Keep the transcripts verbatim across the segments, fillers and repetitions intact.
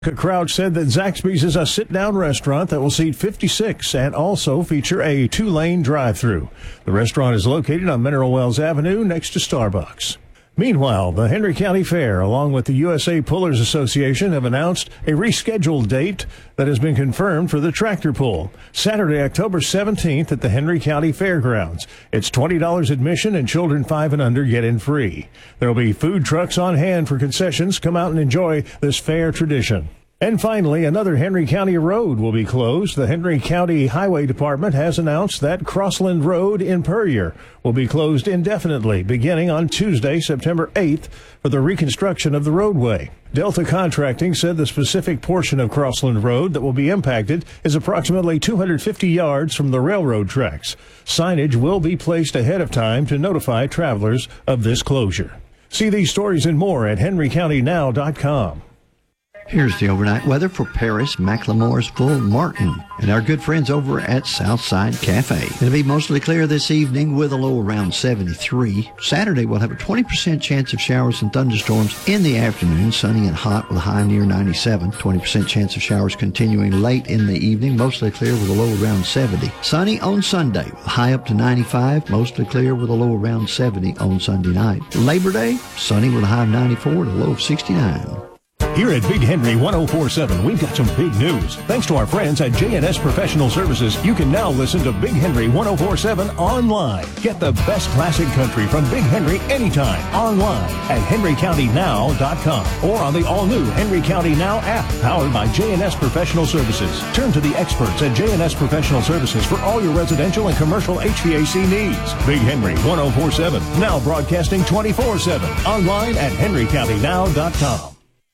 Crouch said that Zaxby's is a sit-down restaurant that will seat fifty-six and also feature a two-lane drive-through. The restaurant is located on Mineral Wells Avenue next to Starbucks. Meanwhile, the Henry County Fair, along with the U S A Pullers Association, have announced a rescheduled date that has been confirmed for the tractor pull, Saturday, October seventeenth at the Henry County Fairgrounds. It's twenty dollars admission, and children five and under get in free. There will be food trucks on hand for concessions. Come out and enjoy this fair tradition. And finally, another Henry County road will be closed. The Henry County Highway Department has announced that Crossland Road in Puryear will be closed indefinitely beginning on Tuesday, September eighth, for the reconstruction of the roadway. Delta Contracting said the specific portion of Crossland Road that will be impacted is approximately two hundred fifty yards from the railroad tracks. Signage will be placed ahead of time to notify travelers of this closure. See these stories and more at henry county now dot com. Here's the overnight weather for Paris, Macklemore'sville, Martin, and our good friends over at Southside Cafe. It'll be mostly clear this evening with a low around seventy-three. Saturday, we'll have a twenty percent chance of showers and thunderstorms in the afternoon, sunny and hot with a high near ninety-seven. twenty percent chance of showers continuing late in the evening, mostly clear with a low around seventy. Sunny on Sunday with a high up to ninety-five, mostly clear with a low around seventy on Sunday night. Labor Day, sunny with a high of ninety-four and a low of sixty-nine. Here at Big Henry one oh four point seven, we've got some big news. Thanks to our friends at J and S Professional Services, you can now listen to Big Henry one oh four point seven online. Get the best classic country from Big Henry anytime online at henry county now dot com or on the all-new Henry County Now app powered by J and S Professional Services. Turn to the experts at J and S Professional Services for all your residential and commercial H V A C needs. Big Henry one oh four point seven, now broadcasting twenty-four seven online at henry county now dot com.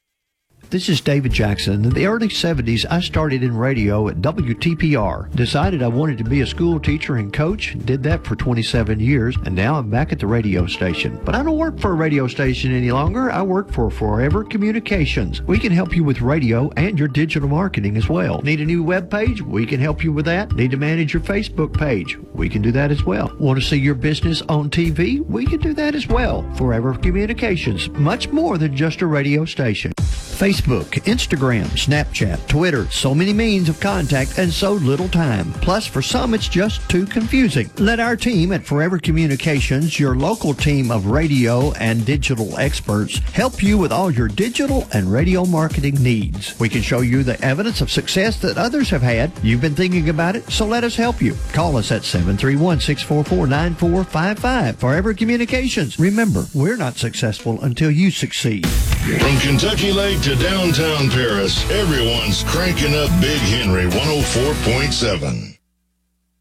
This is David Jackson. In the early seventies, I started in radio at W T P R. Decided I wanted to be a school teacher and coach. Did that for twenty-seven years, and now I'm back at the radio station. But I don't work for a radio station any longer. I work for Forever Communications. We can help you with radio and your digital marketing as well. Need a new web page? We can help you with that. Need to manage your Facebook page? We can do that as well. Want to see your business on T V? We can do that as well. Forever Communications, much more than just a radio station. Facebook, Instagram, Snapchat, Twitter, so many means of contact and so little time. Plus, for some, it's just too confusing. Let our team at Forever Communications, your local team of radio and digital experts, help you with all your digital and radio marketing needs. We can show you the evidence of success that others have had. You've been thinking about it, so let us help you. Call us at seven three one, six four four, nine four five five. Forever Communications. Remember, we're not successful until you succeed. From Kentucky Lake to downtown Paris, everyone's cranking up Big Henry one oh four point seven.